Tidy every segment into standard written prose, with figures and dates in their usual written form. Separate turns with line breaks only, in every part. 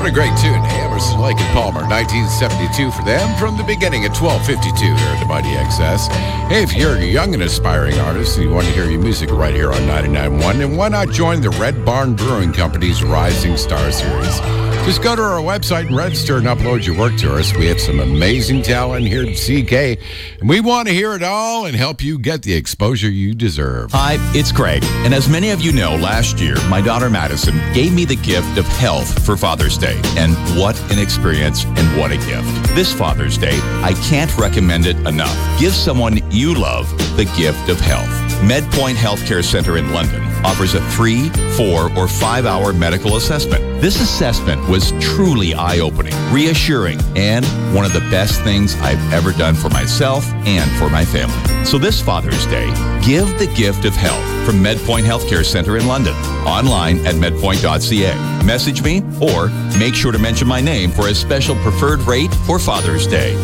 What a great tune. Emerson, Lake and Palmer, 1972 for them from the beginning at 12:52 here at the Mighty XS. Hey, if you're a young and aspiring artist and you want to hear your music right here on 99.1, then why not join the Red Barn Brewing Company's Rising Star Series? Just go to our website and register and upload your work to us. We have some amazing talent here at CK, and we want to hear it all and help you get the exposure you deserve.
Hi, it's Craig. And as many of you know, last year, my daughter Madison gave me the gift of health for Father's Day. And what an experience and what a gift. This Father's Day, I can't recommend it enough. Give someone you love the gift of health. MedPoint Healthcare Center in London offers a 3, 4, or 5-hour medical assessment. This assessment was truly eye-opening, reassuring, and one of the best things I've ever done for myself and for my family. So this Father's Day, give the gift of health from MedPoint Healthcare Center in London. Online at medpoint.ca. Message me or make sure to mention my name for a special preferred rate for Father's Day.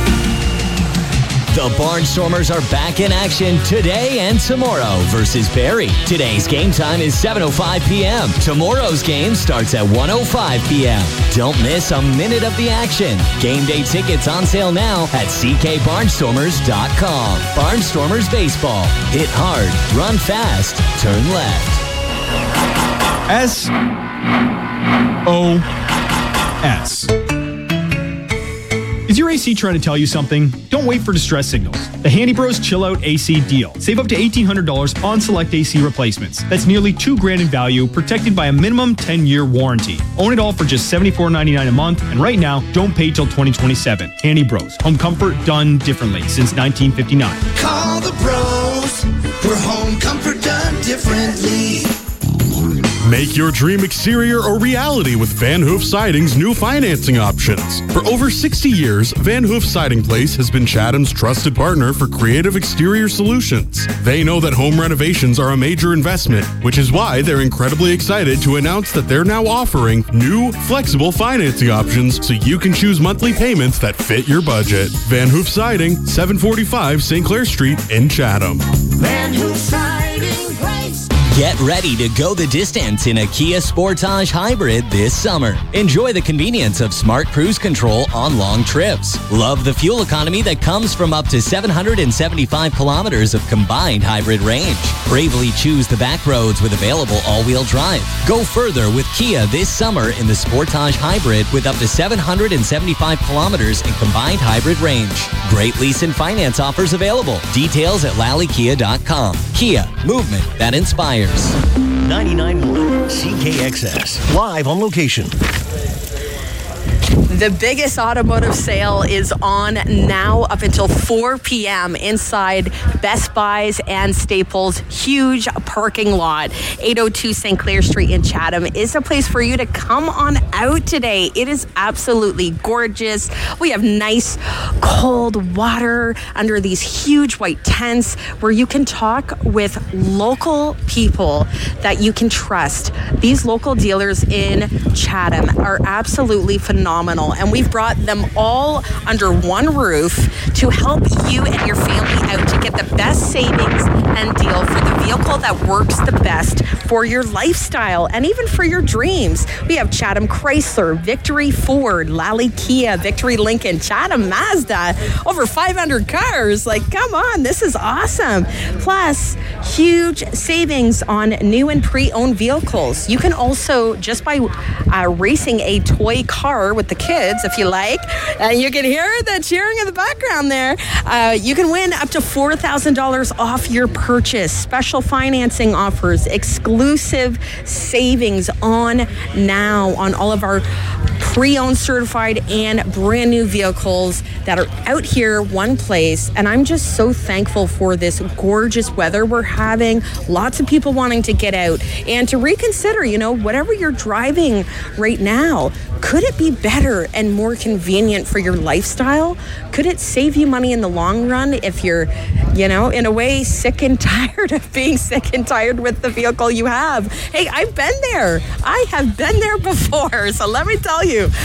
The Barnstormers are back in action today and tomorrow versus Barrie. Today's game time is 7:05 p.m. Tomorrow's game starts at 1:05 p.m. Don't miss a minute of the action. Game day tickets on sale now at ckbarnstormers.com. Barnstormers Baseball. Hit hard, run fast, turn left.
SOS. Is your AC trying to tell you something? Don't wait for distress signals. The Handy Bros Chill Out AC deal. Save up to $1,800 on select AC replacements. That's nearly $2,000 in value, protected by a minimum 10-year warranty. Own it all for just $74.99 a month, and right now, don't pay till 2027. Handy Bros. Home comfort done differently since 1959.
Call the Bros for home comfort done differently.
Make your dream exterior a reality with Van Hoof Siding's new financing options. For over 60 years, Van Hoof Siding Place has been Chatham's trusted partner for creative exterior solutions. They know that home renovations are a major investment, which is why they're incredibly excited to announce that they're now offering new, flexible financing options so you can choose monthly payments that fit your budget. Van Hoof Siding, 745 St. Clair Street in Chatham.
Van Hoof Siding Place.
Get ready to go the distance in a Kia Sportage Hybrid this summer. Enjoy the convenience of smart cruise control on long trips. Love the fuel economy that comes from up to 775 kilometers of combined hybrid range. Bravely choose the back roads with available all-wheel drive. Go further with Kia this summer in the Sportage Hybrid with up to 775 kilometers in combined hybrid range. Great lease and finance offers available. Details at lallykia.com. Kia, movement that inspires.
99.1 CKXS. Live on location.
The biggest automotive sale is on now up until 4 p.m. inside Best Buys and Staples' huge parking lot. 802 St. Clair Street in Chatham is a place for you to come on out today. It is absolutely gorgeous. We have nice cold water under these huge white tents where you can talk with local people that you can trust. These local dealers in Chatham are absolutely phenomenal, and we've brought them all under one roof to help you and your family out to get the best savings and deal for the vehicle that works the best for your lifestyle and even for your dreams. We have Chatham Chrysler, Victory Ford, Lally Kia, Victory Lincoln, Chatham Mazda, over 500 cars. Like, come on, this is awesome. Plus, huge savings on new and pre-owned vehicles. You can also, just by racing a toy car with the kids, if you like, you can hear the cheering in the background there, you can win up to $4,000 off your purchase. Special financing offers, exclusive savings on now on all of our pre-owned certified and brand new vehicles that are out here one place. And I'm just so thankful for this gorgeous weather we're having. Lots of people wanting to get out and to reconsider, whatever you're driving right now, could it be better and more convenient for your lifestyle? Could it save you money in the long run if you're, in a way, sick and tired of being sick and tired with the vehicle you have? Hey, I've been there. I have been there before. So let me tell you,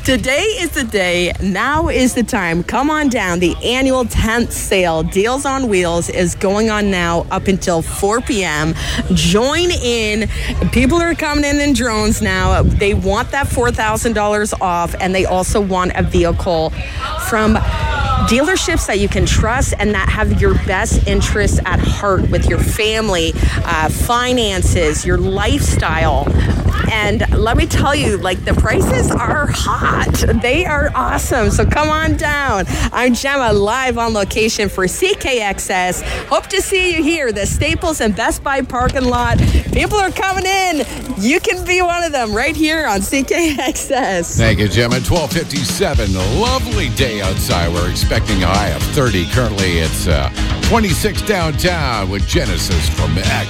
Today is the day. Now is the time. Come on down. The annual 10th sale, Deals on Wheels, is going on now up until 4 p.m. Join in. People are coming in drones now. They want that $4,000 off, and they also want a vehicle from dealerships that you can trust and that have your best interests at heart with your family, finances, your lifestyle. And let me tell you, like, the prices are hot. They are awesome. So come on down. I'm Gemma, live on location for CKXS. Hope to see you here, the Staples and Best Buy parking lot. People are coming in. You can be one of them right here on CKXS.
Thank you, Gemma. 12:57. A lovely day outside. We're expecting a high of 30. Currently, it's 26 downtown with Genesis from X.